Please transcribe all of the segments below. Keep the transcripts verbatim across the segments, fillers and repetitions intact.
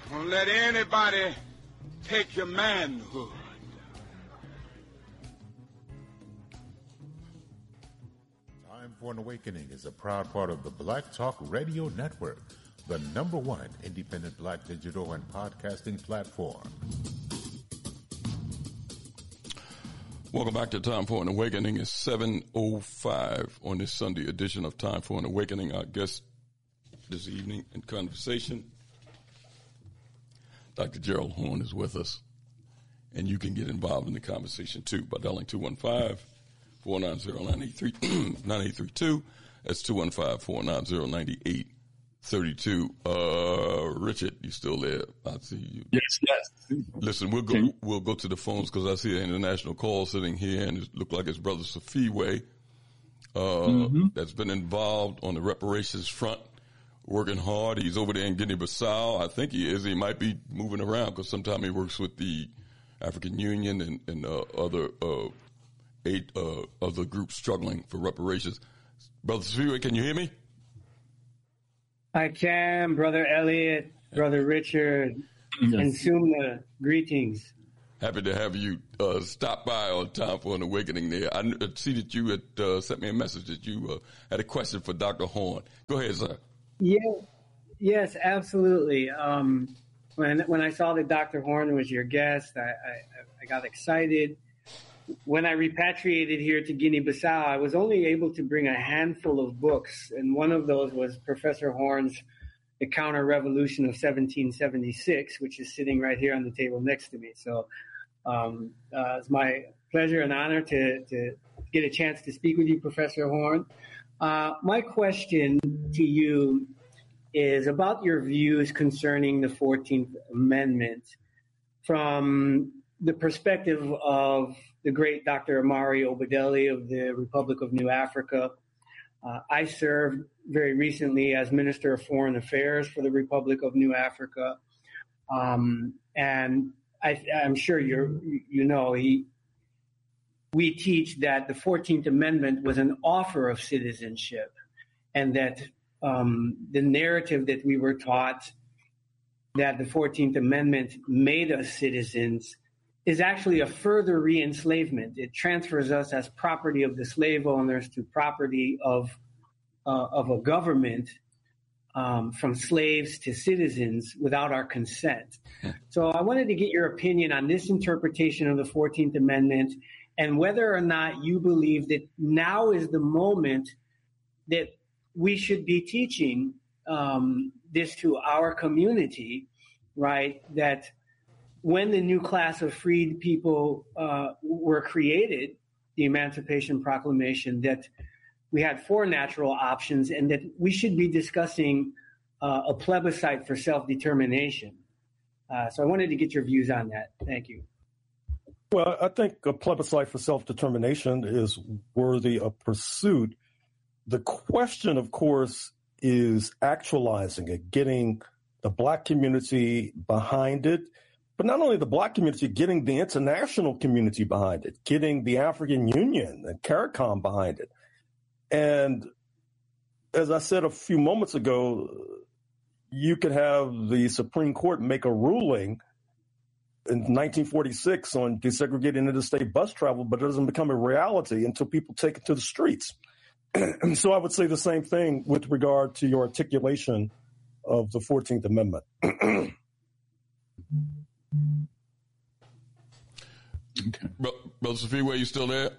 Don't let anybody take your manhood. Time for an Awakening is a proud part of the Black Talk Radio Network, the number one independent black digital and podcasting platform. Welcome back to Time for an Awakening. It's seven oh five on this Sunday edition of Time for an Awakening. Our guest this evening in conversation, Doctor Gerald Horne, is with us. And you can get involved in the conversation, too, by dialing two one five, four nine zero, nine eight three two. That's two one five, four nine zero, nine eight three two. Uh, Richard, you still there? I see you. Yes, yes. Listen, we'll go, we'll go to the phones because I see an international call sitting here, and it looks like it's Brother Safiwe, uh, mm-hmm. that's been involved on the reparations front, working hard. He's over there in Guinea-Bissau. I think he is. He might be moving around because sometimes he works with the African Union and, and uh, other uh, eight uh, other groups struggling for reparations. Brother Safiwe, can you hear me? I can, Brother Elliot, Brother Richard, yes. And Sumna, greetings. Happy to have you uh, stop by on Time for an Awakening there. I see that you had uh, sent me a message that you uh, had a question for Doctor Horne. Go ahead, sir. Yeah, yes, absolutely. Um, when when I saw that Doctor Horne was your guest, I, I, I got excited. When I repatriated here to Guinea-Bissau, I was only able to bring a handful of books, and one of those was Professor Horne's The Counter-Revolution of seventeen seventy-six, which is sitting right here on the table next to me. So um, uh, it's my pleasure and honor to, to get a chance to speak with you, Professor Horne. Uh, my question to you is about your views concerning the fourteenth Amendment from the perspective of the great Doctor Amari Obadeli of the Republic of New Africa. Uh, I served very recently as Minister of Foreign Affairs for the Republic of New Africa. Um, and I, I'm sure you're, you know, he, we teach that the fourteenth Amendment was an offer of citizenship, and that um, the narrative that we were taught that the fourteenth Amendment made us citizens is actually a further re-enslavement. It transfers us as property of the slave owners to property of uh, of a government, um, from slaves to citizens without our consent. So I wanted to get your opinion on this interpretation of the fourteenth Amendment, and whether or not you believe that now is the moment that we should be teaching um, this to our community, right? That when the new class of freed people uh, were created, the Emancipation Proclamation, that we had four natural options, and that we should be discussing uh, a plebiscite for self-determination. Uh, so I wanted to get your views on that. Thank you. Well, I think a plebiscite for self-determination is worthy of pursuit. The question, of course, is actualizing it, getting the Black community behind it, but not only the Black community, getting the international community behind it, getting the African Union and CARICOM behind it. And as I said a few moments ago, you could have the Supreme Court make a ruling in nineteen forty-six on desegregating interstate bus travel, but it doesn't become a reality until people take it to the streets. And so I would say the same thing with regard to your articulation of the fourteenth Amendment. Okay. Brother Safiwe, you still there?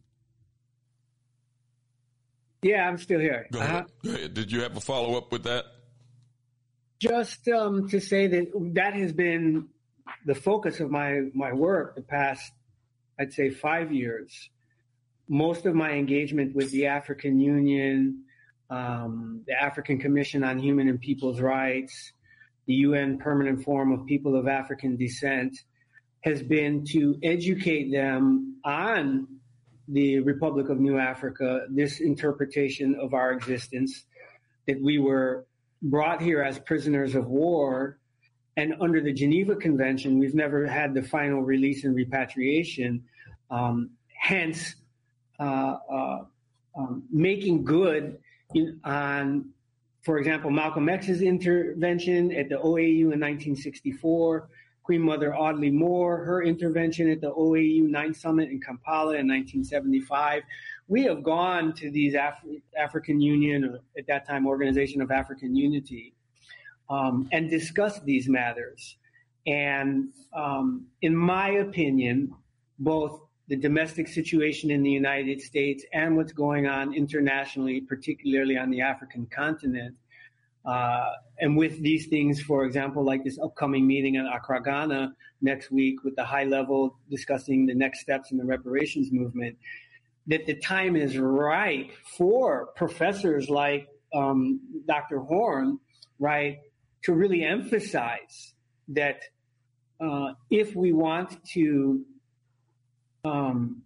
Yeah, I'm still here. Go ahead. Go ahead. Did you have a follow-up with that? Just um, to say that that has been the focus of my, my work the past, I'd say, five years. Most of my engagement with the African Union, um, the African Commission on Human and People's Rights, the U N Permanent Forum of People of African Descent, has been to educate them on the Republic of New Africa, this interpretation of our existence, that we were brought here as prisoners of war. And under the Geneva Convention, we've never had the final release and repatriation. Um, hence, uh, uh, um, making good in, on for example, Malcolm X's intervention at the O A U in nineteen sixty-four, Queen Mother Audley Moore, her intervention at the O A U Ninth Summit in Kampala in nineteen seventy-five. We have gone to these Af- African Union, or at that time, Organization of African Unity, um, and discussed these matters. And um, in my opinion, both the domestic situation in the United States and what's going on internationally, particularly on the African continent, uh, and with these things, for example, like this upcoming meeting in Accra, Ghana next week with the high level discussing the next steps in the reparations movement, that the time is ripe for professors like um, Doctor Horne, right, to really emphasize that uh, if we want to um,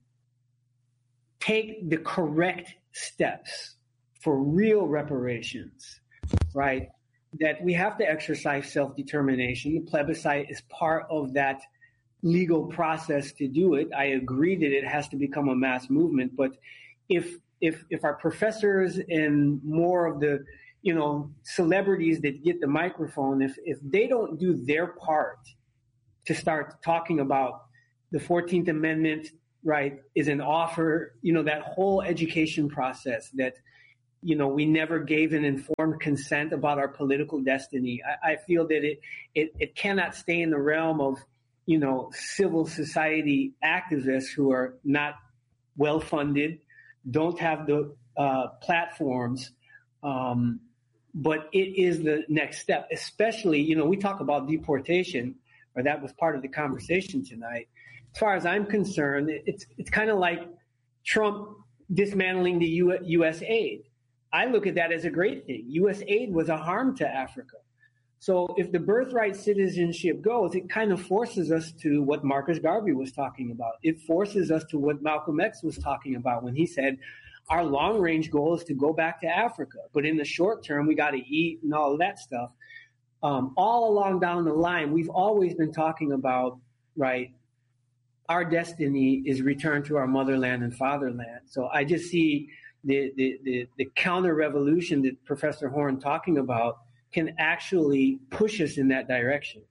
take the correct steps for real reparations, right, that we have to exercise self-determination. The plebiscite is part of that legal process to do it. I agree that it has to become a mass movement, but if if if our professors and more of the, you know, celebrities that get the microphone, if if they don't do their part to start talking about the fourteenth Amendment, right, is an offer, you know, that whole education process that, you know, we never gave an informed consent about our political destiny. I, I feel that it, it it cannot stay in the realm of, you know, civil society activists who are not well funded, don't have the uh, platforms, um, but it is the next step. Especially, you know, we talk about deportation, or that was part of the conversation tonight. As far as I'm concerned, it's it's kind of like Trump dismantling the U S aid. I look at that as a great thing. U S aid was a harm to Africa. So if the birthright citizenship goes, it kind of forces us to what Marcus Garvey was talking about. It forces us to what Malcolm X was talking about when he said, our long range goal is to go back to Africa. But in the short term, we got to eat and all of that stuff. Um, all along down the line, we've always been talking about, right, our destiny is return to our motherland and fatherland. So I just see the, the, the, the counter revolution that Professor Horne talking about can actually push us in that direction.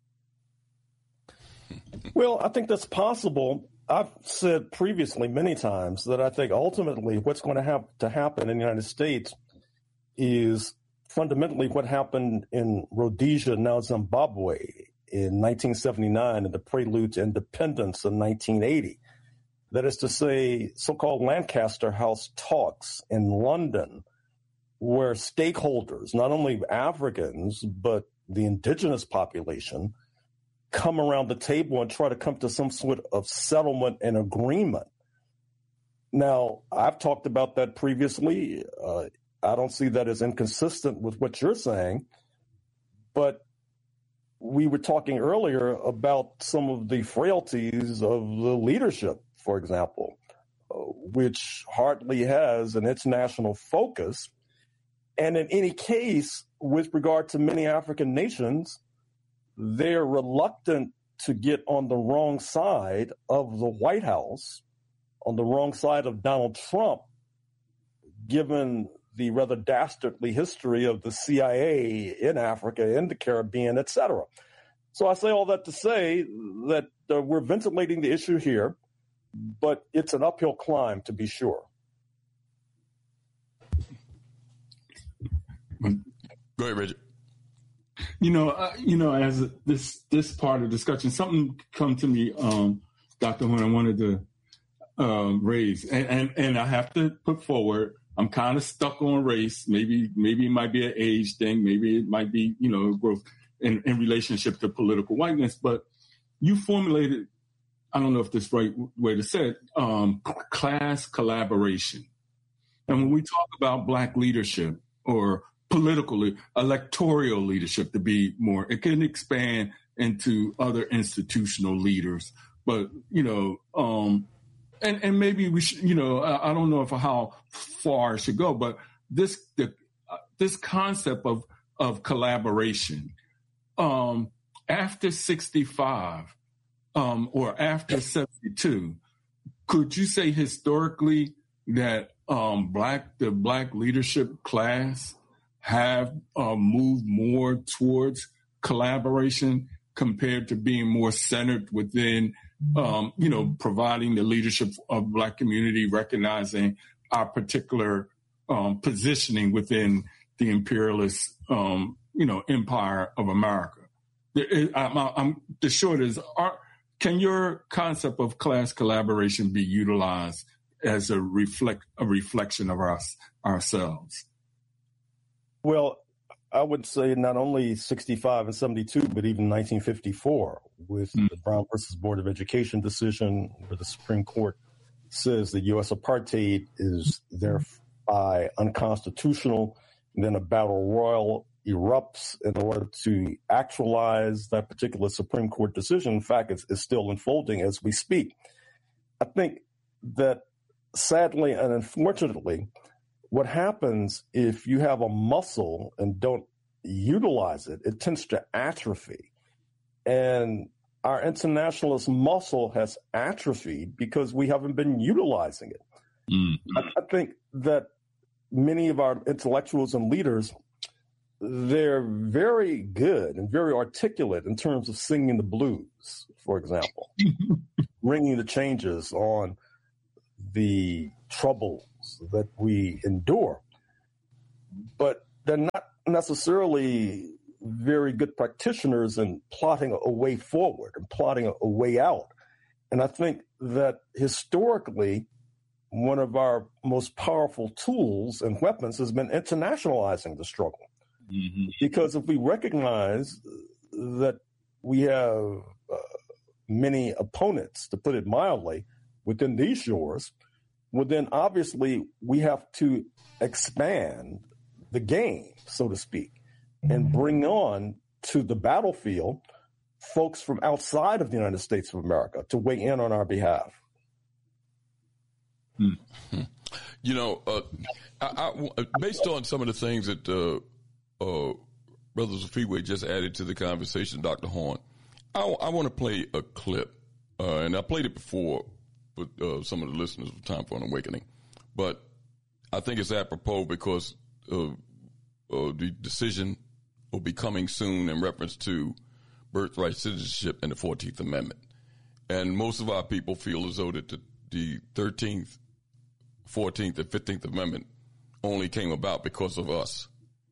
Well, I think that's possible. I've said previously many times that I think ultimately what's going to have to happen in the United States is fundamentally what happened in Rhodesia, now Zimbabwe, in nineteen seventy-nine and the prelude to independence in nineteen eighty. That is to say, so-called Lancaster House talks in London, where stakeholders, not only Africans, but the indigenous population, come around the table and try to come to some sort of settlement and agreement. Now, I've talked about that previously. Uh, I don't see that as inconsistent with what you're saying, but we were talking earlier about some of the frailties of the leadership, for example, uh, which hardly has an international focus. And in any case, with regard to many African nations, they're reluctant to get on the wrong side of the White House, on the wrong side of Donald Trump, given the rather dastardly history of the C I A in Africa, in the Caribbean, et cetera. So I say all that to say that uh, we're ventilating the issue here, but it's an uphill climb to be sure. Go ahead, Richard. You know, uh, you know, as this this part of the discussion, something come to me, um, Doctor Horne, I wanted to uh, raise, and, and and I have to put forward. I'm kind of stuck on race. Maybe maybe it might be an age thing. Maybe it might be, you know, growth in, in relationship to political whiteness. But you formulated, I don't know if this is the right way to say it, um, class collaboration. And when we talk about Black leadership or political, electoral leadership, to be more, it can expand into other institutional leaders. But, you know, um, and, and maybe we should, you know, I, I don't know if how far it should go, but this, the, uh, this concept of, of collaboration, um, after sixty-five, um, or after seventy-two, could you say historically that, um, Black, the Black leadership class have uh, moved more towards collaboration compared to being more centered within, um, you know, providing the leadership of Black community, recognizing our particular um, positioning within the imperialist, um, you know, empire of America. I'm, I'm, the short is, are, can your concept of class collaboration be utilized as a reflect a reflection of our, ourselves? Well, I would say not only sixty-five and seventy-two, but even nineteen fifty-four with mm. the Brown versus Board of Education decision, where the Supreme Court says that U S apartheid is thereby unconstitutional, and then a battle royal erupts in order to actualize that particular Supreme Court decision. In fact, it's, it's still unfolding as we speak. I think that sadly and unfortunately, what happens if you have a muscle and don't utilize it, it tends to atrophy. And our internationalist muscle has atrophied because we haven't been utilizing it. Mm-hmm. I, I think that many of our intellectuals and leaders, they're very good and very articulate in terms of singing the blues, for example, ringing the changes on the troubles that we endure. But they're not necessarily very good practitioners in plotting a way forward and plotting a, a way out. And I think that historically, one of our most powerful tools and weapons has been internationalizing the struggle. Mm-hmm. Because if we recognize that we have uh, many opponents, to put it mildly, within these shores, well, then obviously we have to expand the game, so to speak, and bring on to the battlefield folks from outside of the United States of America to weigh in on our behalf. Hmm. You know, uh, I, I, based on some of the things that uh, uh, Brother Safiwe just added to the conversation, Doctor Horne, I, I want to play a clip, uh, and I played it before with uh, some of the listeners of Time for an Awakening, but I think it's apropos because uh, uh, the decision will be coming soon in reference to birthright citizenship and the fourteenth Amendment. And most of our people feel as though that the, the thirteenth, fourteenth, and fifteenth Amendment only came about because of us.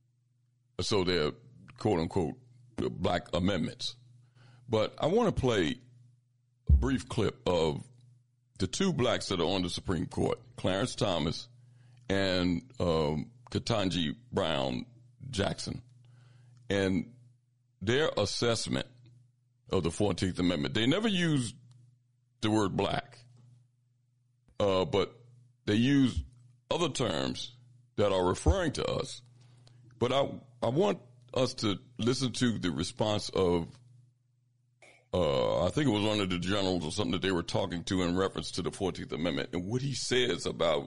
So they're, quote unquote, black amendments. But I want to play a brief clip of the two blacks that are on the Supreme Court, Clarence Thomas and um, Ketanji Brown Jackson, and their assessment of the fourteenth Amendment. They never used the word black, uh, but they use other terms that are referring to us. But I, I want us to listen to the response of, uh, I think it was one of the generals or something that they were talking to in reference to the fourteenth Amendment and what he says about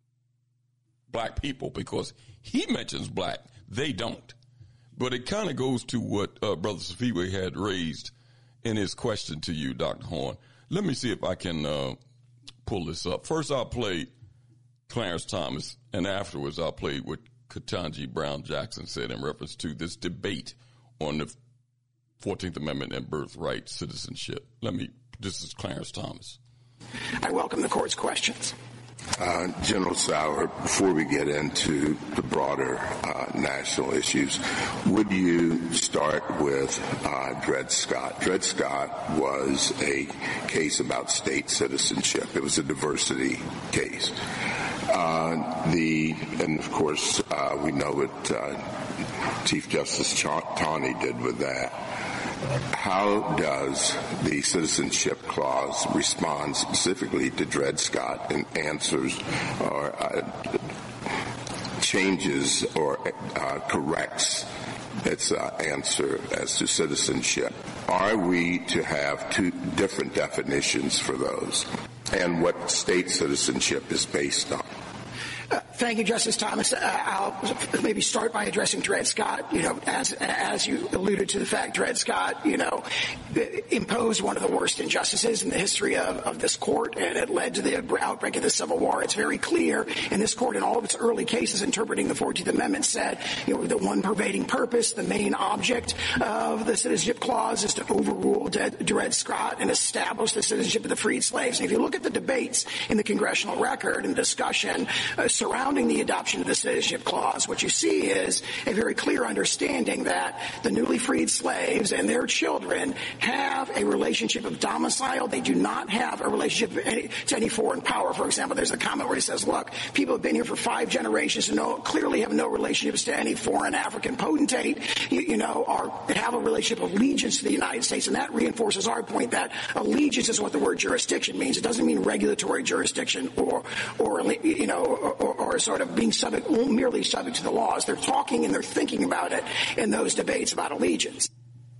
black people, because he mentions black, they don't. But it kind of goes to what uh, Brother Safiwe had raised in his question to you, Doctor Horne. Let me see if I can uh, pull this up. First, I'll play Clarence Thomas, and afterwards I'll play what Ketanji Brown Jackson said in reference to this debate on the fourteenth Amendment and birthright citizenship. Let me, this is Clarence Thomas. I welcome the court's questions. Uh, General Sauer, before we get into the broader uh, national issues, would you start with uh, Dred Scott? Dred Scott was a case about state citizenship. It was a diversity case. Uh, the and of course uh, we know what uh, Chief Justice Taney did with that. How does the Citizenship Clause respond specifically to Dred Scott and answers or uh, changes or uh, corrects its uh, answer as to citizenship? Are we to have two different definitions for those, and what state citizenship is based on? Uh, thank you, Justice Thomas. Uh, I'll maybe start by addressing Dred Scott. You know, as as you alluded to the fact, Dred Scott, you know, imposed one of the worst injustices in the history of, of this court, and it led to the outbreak of the Civil War. It's very clear, and this court in all of its early cases interpreting the fourteenth Amendment said, you know, the one pervading purpose, the main object of the Citizenship Clause is to overrule Dred Scott and establish the citizenship of the freed slaves. And if you look at the debates in the congressional record and discussion uh, surrounding the adoption of the Citizenship Clause, what you see is a very clear understanding that the newly freed slaves and their children have a relationship of domicile. They do not have a relationship to any, to any foreign power. For example, there's a comment where he says, look, people have been here for five generations and no, clearly have no relationships to any foreign African potentate, you, you know, or have a relationship of allegiance to the United States. And that reinforces our point that allegiance is what the word jurisdiction means. It doesn't mean regulatory jurisdiction or, or you know, or, or sort of being subject, merely subject to the laws. They're talking and they're thinking about it in those debates about allegiance.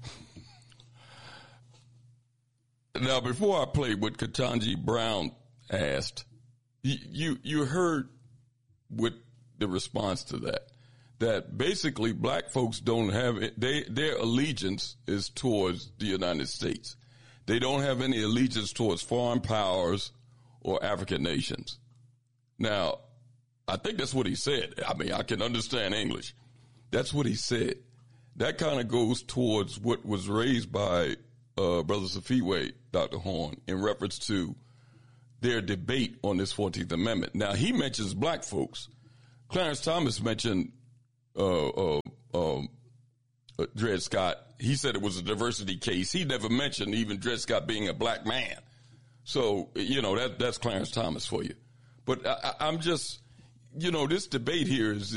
Now, before I play what Ketanji Brown asked, you, you, you heard what the response to that, that basically black folks don't have it. They, their allegiance is towards the United States. They don't have any allegiance towards foreign powers or African nations. Now, I think that's what he said. I mean, I can understand English. That's what he said. That kind of goes towards what was raised by uh, Brother Safiwe, Doctor Horn, in reference to their debate on this fourteenth Amendment. Now, he mentions black folks. Clarence Thomas mentioned uh, uh, uh, uh, Dred Scott. He said it was a diversity case. He never mentioned even Dred Scott being a black man. So, you know, that that's Clarence Thomas for you. But I, I'm just, you know, this debate here is